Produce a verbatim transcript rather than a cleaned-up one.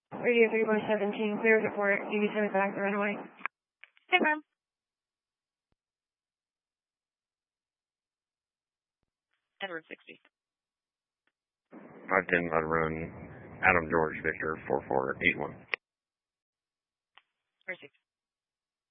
Radio three four seventeen, clear report. U B seven back the runway. Confirm. Edward sixty. five ten, let run Adam George Victor four four eight one. four sixty.